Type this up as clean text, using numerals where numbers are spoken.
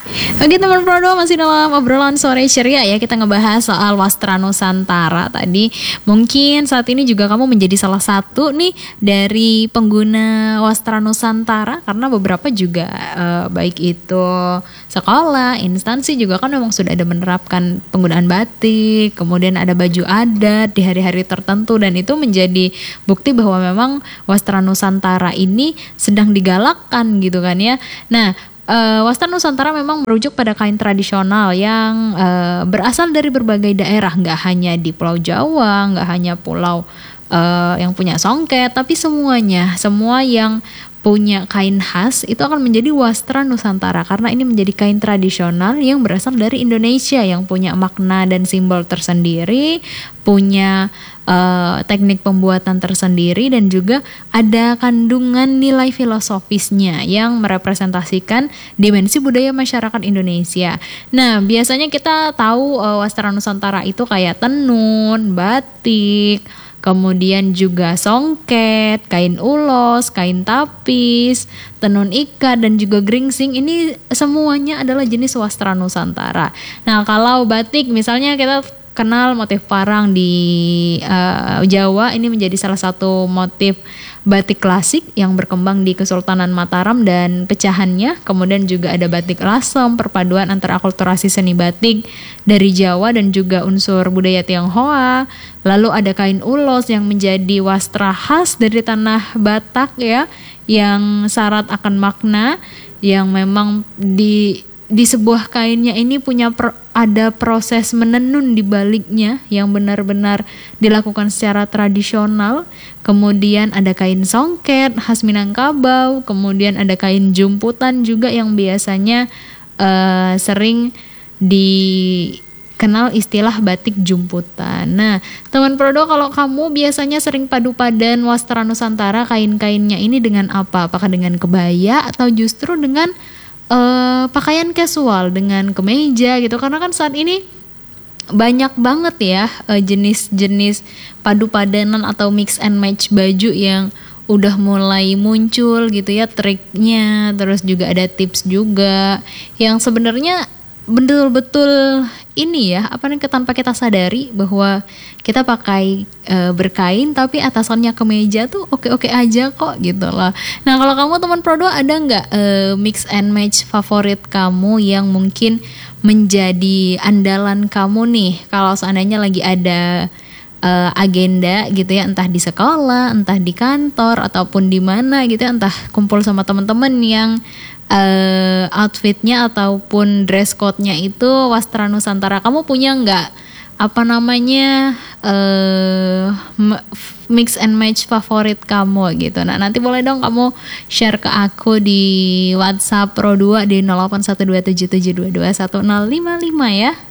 Oke teman Prodo, masih dalam obrolan sore ceria ya. Kita ngebahas soal Wastra Nusantara tadi. Mungkin saat ini juga kamu menjadi salah satu nih dari pengguna Wastra Nusantara, karena beberapa juga baik itu sekolah, instansi juga kan memang sudah ada menerapkan penggunaan batik, kemudian ada baju adat di hari-hari tertentu, dan itu menjadi bukti bahwa memang Wastra Nusantara ini sedang digalakkan gitu kan ya. Nah, Wastra Nusantara memang merujuk pada kain tradisional yang berasal dari berbagai daerah, nggak hanya di Pulau Jawa, nggak hanya pulau yang punya songket, tapi semuanya, semua yang punya kain khas itu akan menjadi Wastra Nusantara, karena ini menjadi kain tradisional yang berasal dari Indonesia, yang punya makna dan simbol tersendiri, punya teknik pembuatan tersendiri, dan juga ada kandungan nilai filosofisnya yang merepresentasikan dimensi budaya masyarakat Indonesia. Nah, biasanya kita tahu Wastra Nusantara itu kayak tenun, batik, kemudian juga songket, kain ulos, kain tapis, tenun ikat, dan juga geringsing. Ini semuanya adalah jenis Wastra Nusantara. Nah, kalau batik misalnya kita kenal motif parang di Jawa, ini menjadi salah satu motif batik klasik yang berkembang di Kesultanan Mataram dan pecahannya. Kemudian juga ada batik Lasem, perpaduan antara akulturasi seni batik dari Jawa dan juga unsur budaya Tionghoa. Lalu ada kain ulos yang menjadi wastra khas dari tanah Batak ya, yang syarat akan makna, yang memang di sebuah kainnya ini punya ada proses menenun di baliknya yang benar-benar dilakukan secara tradisional. Kemudian ada kain songket khas Minangkabau, kemudian ada kain jumputan juga yang biasanya sering dikenal istilah batik jumputan. Nah, teman Prodo, kalau kamu biasanya sering padu padan Wastra Nusantara kain-kainnya ini dengan apa? Apakah dengan kebaya atau justru dengan pakaian casual, dengan kemeja gitu? Karena kan saat ini banyak banget ya jenis-jenis padu padanan atau mix and match baju yang udah mulai muncul gitu ya, triknya, terus juga ada tips juga yang sebenarnya betul-betul ini ya, apa nih, tanpa kita sadari bahwa kita pakai berkain tapi atasannya kemeja tuh oke-oke aja kok gitu loh. Nah, kalau kamu teman Prodo, ada nggak mix and match favorit kamu yang mungkin menjadi andalan kamu nih kalau seandainya lagi ada agenda gitu ya, entah di sekolah, entah di kantor, ataupun di mana gitu ya, entah kumpul sama teman-teman yang outfitnya ataupun dress code-nya itu Wastra Nusantara. Kamu punya nggak apa namanya mix and match favorit kamu gitu? Nah, nanti boleh dong kamu share ke aku di WhatsApp Pro 2 di 081277221055 ya.